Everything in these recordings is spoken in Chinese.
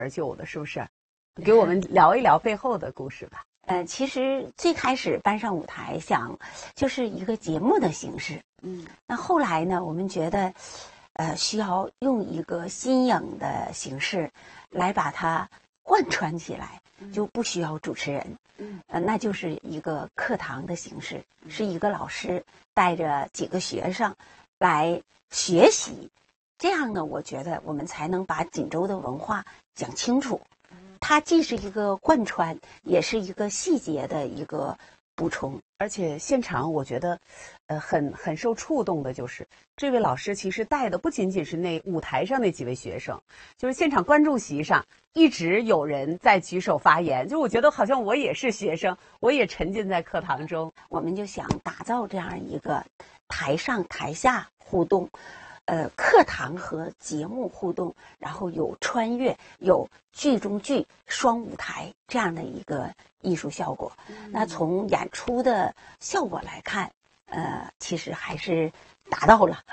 而就的，是不是？给我们聊一聊背后的故事吧。 其实最开始搬上舞台想就是一个节目的形式，那后来呢，我们觉得，需要用一个新颖的形式来把它贯穿起来，就不需要主持人，那就是一个课堂的形式，是一个老师带着几个学生来学习，这样呢，我觉得我们才能把锦州的文化讲清楚。它既是一个贯穿，也是一个细节的一个补充。 而且现场我觉得，很受触动的就是这位老师其实带的不仅仅是那舞台上那几位学生，就是现场观众席上一直有人在举手发言，就我觉得好像我也是学生，我也沉浸在课堂中。 我们就想打造这样一个台上台下互动。课堂和节目互动，然后有穿越，有剧中剧双舞台这样的一个艺术效果。那从演出的效果来看，其实还是达到了，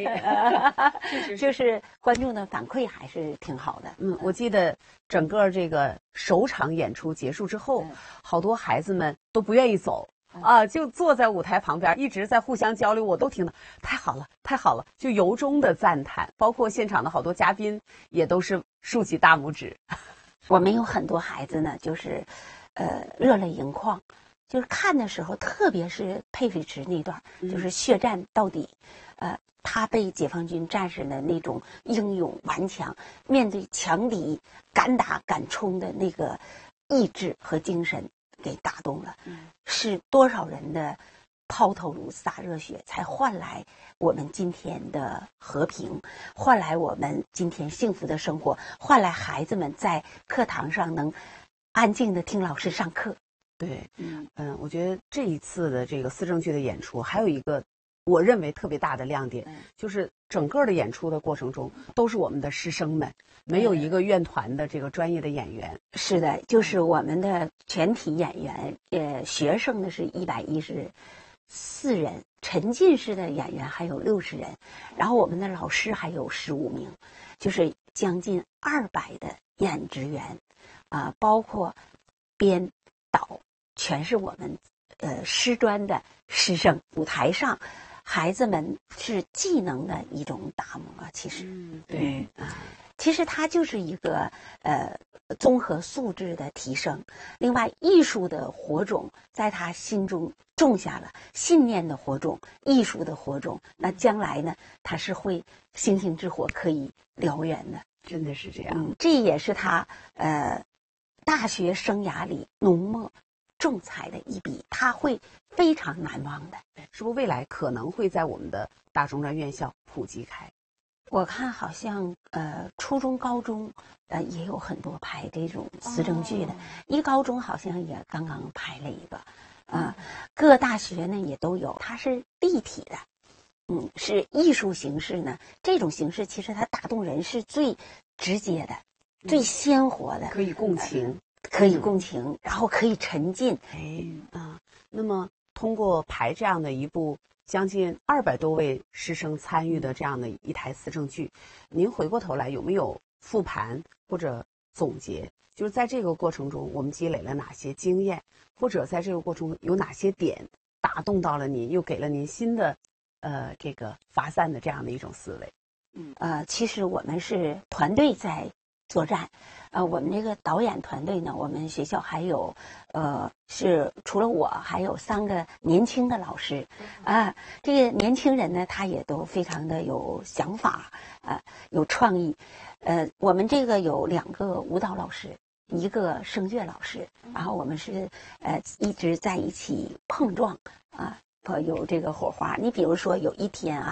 就是观众的反馈还是挺好的。 我记得整个这个首场演出结束之后，好多孩子们都不愿意走。就坐在舞台旁边，一直在互相交流，我都听到太好了，太好了，就由衷的赞叹。包括现场的好多嘉宾也都是竖起大拇指。 我们有很多孩子呢，就是热泪盈眶，就是看的时候，特别是佩水池那段，就是血战到底，他被解放军战士的那种英勇顽强，面对强敌敢打敢冲的那个意志和精神给打动了。是多少人的抛头颅洒热血，才换来我们今天的和平，换来我们今天幸福的生活，换来孩子们在课堂上能安静的听老师上课。 对，我觉得这一次的这个思政剧的演出，还有一个我认为特别大的亮点，就是整个的演出的过程中都是我们的师生们，没有一个院团的这个专业的演员。 是的，就是我们的全体演员，学生呢是114人，沉浸式的演员还有60人，然后我们的老师还有15名，就是将近200的演职员，包括编导，全是我们师专的师生。舞台上孩子们是技能的一种打磨，其实， 对， 其实它就是一个综合素质的提升。另外，艺术的火种在他心中种下了，信念的火种，艺术的火种，那将来呢，它是会星星之火可以燎原的。 真的是这样。 这也是他大学生涯里浓墨重彩的一笔，他会非常难忘的。 是不是未来可能会在我们的大中专院校普及开？ 我看好像初中高中也有很多拍这种思政剧的，一高中好像也刚刚拍了一个，各大学呢也都有，它是立体的，是艺术形式呢，这种形式其实它打动人是最直接的，最鲜活的， 可以共情， 可以共情，然后可以沉浸。 那么通过排这样的一部将近200多位师生参与的这样的一台思政剧，您回过头来有没有复盘或者总结？就是在这个过程中，我们积累了哪些经验，或者在这个过程中有哪些点打动到了您，又给了您新的这个发散的这样的一种思维？ 其实我们是团队在作战，我们这个导演团队呢，我们学校还有是除了我，还有3个年轻的老师，这个年轻人呢，他也都非常的有想法，有创意，我们这个有2个舞蹈老师，1个声乐老师，然后我们是一直在一起碰撞有这个火花。你比如说有一天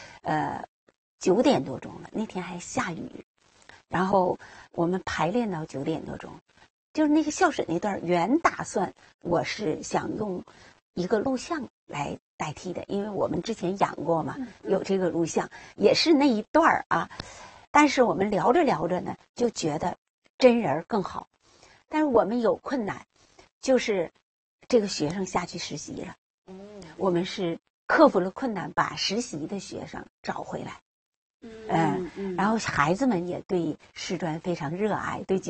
9点多钟了，那天还下雨，然后我们排练到9点多钟，就是那个校史那段原打算我是想用一个录像来代替的，因为我们之前演过嘛，有这个录像，也是那一段但是我们聊着聊着呢，就觉得真人更好，但是我们有困难，就是这个学生下去实习了，我们是克服了困难，把实习的学生找回来。然后孩子们也对师专非常热爱，对